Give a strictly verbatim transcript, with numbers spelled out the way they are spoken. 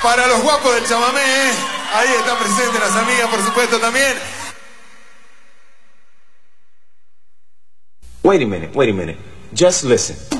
Para los guapos del chamamé, ¿eh? Ahí están presentes las amigas, por supuesto, también. Wait a minute, wait a minute. Just listen.